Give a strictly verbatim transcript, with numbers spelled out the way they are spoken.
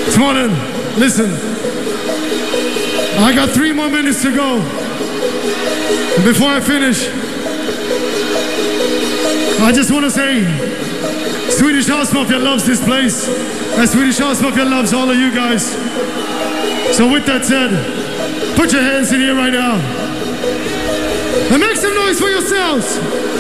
Smarten, listen. I got three more minutes to go. Before I finish, I just want to say, Swedish House Mafia loves this place, and Swedish House Mafia loves all of you guys. So with that said, put your hands in here right now, and make some noise for yourselves.